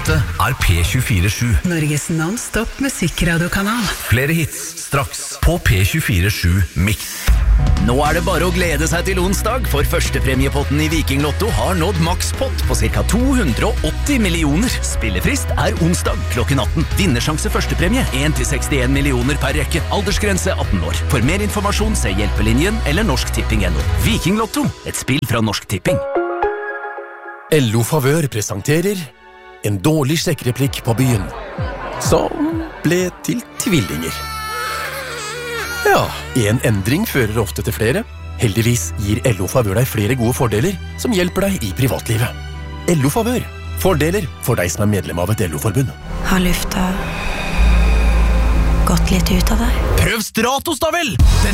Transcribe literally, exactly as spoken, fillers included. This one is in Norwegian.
Dette er P tjuefire sju. Norges non-stop musikkradiokanal. Flere hits straks på P tjuefire sju Mix. Nå er det bare å glede seg til onsdag, for førstepremiepotten i Viking Lotto har nådd makspott på ca. to hundre og åtti millioner. Spillefrist er onsdag klokken atten. Vinnersjanse førstepremie en til sekstien millioner per rekke. Aldersgrense atten år. For mer informasjon se Hjelpelinjen eller Norsk Tipping punktum no. Viking Lotto, et spill fra Norsk Tipping. L O Favør presenterer en dårlig sjekkreplikk på byen, som ble til tvillinger. Ja, en endring fører ofte til flere. Heldigvis gir L O Favør deg flere gode fordeler som hjelper deg i privatlivet. L O Favør. Fordeler for deg som er medlem av et L O-forbund. Har lufta gått litt ut av deg? Prøv Stratos da vel! Den